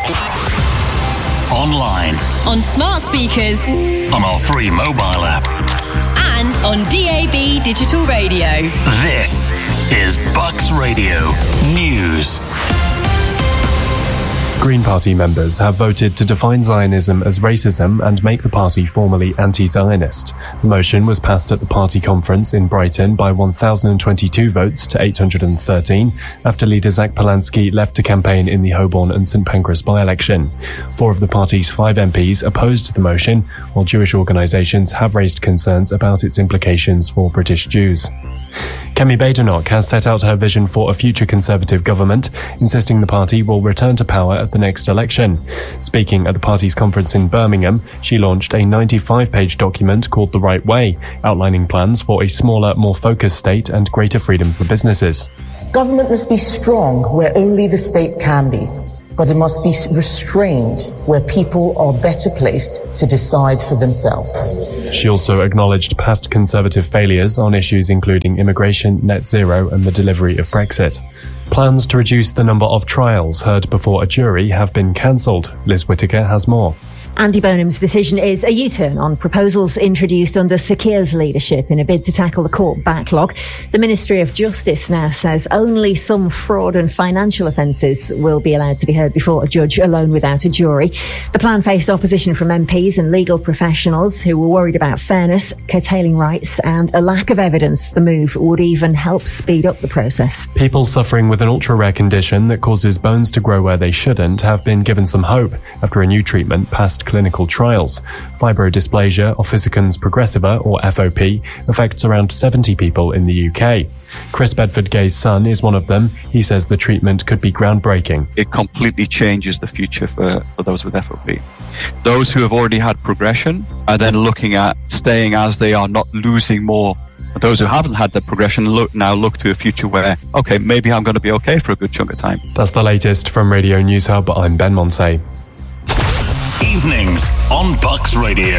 Online. On smart speakers. On our free mobile app. And on DAB digital radio. This is Bucks Radio News. Green Party members have voted to define Zionism as racism and make the party formally anti-Zionist. The motion was passed at the party conference in Brighton by 1,022 votes to 813 after leader Zach Polanski left to campaign in the Holborn and St Pancras by-election. 4 of the party's 5 MPs opposed the motion, while Jewish organisations have raised concerns about its implications for British Jews. Kemi Badenoch has set out her vision for a future Conservative government, insisting the party will return to power at the next election. Speaking at the party's conference in Birmingham, she launched a 95-page document called The Right Way, outlining plans for a smaller, more focused state and greater freedom for businesses. Government must be strong where only the state can be, but it must be restrained where people are better placed to decide for themselves. She also acknowledged past Conservative failures on issues including immigration, net zero and the delivery of Brexit. Plans to reduce the number of trials heard before a jury have been cancelled. Liz Whittaker has more. Andy Bonham's decision is a U-turn on proposals introduced under Sir Keir's leadership in a bid to tackle the court backlog. The Ministry of Justice now says only some fraud and financial offences will be allowed to be heard before a judge alone without a jury. The plan faced opposition from MPs and legal professionals who were worried about fairness, curtailing rights and a lack of evidence the move would even help speed up the process. People suffering with an ultra-rare condition that causes bones to grow where they shouldn't have been given some hope after a new treatment passed clinical trials. Fibrodysplasia ossificans progressiva, or FOP, affects around 70 people in the UK. Chris Bedford-Gay's son is one of them. He says the treatment could be groundbreaking. It completely changes the future for those with FOP. Those who have already had progression are then looking at staying as they are, not losing more. Those who haven't had the progression look to a future where, okay, maybe I'm going to be okay for a good chunk of time. That's the latest from Radio News Hub. I'm Ben Montey. Evenings on Bucks Radio.